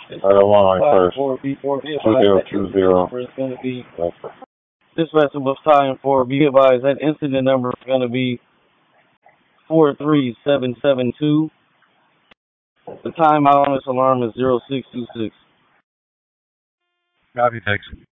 one on first. 4B4, be 2020. it's going to be, this vessel was tying for, be advised, that incident number is going to be 43772. The timeout on this alarm is 0626. Copy, thanks.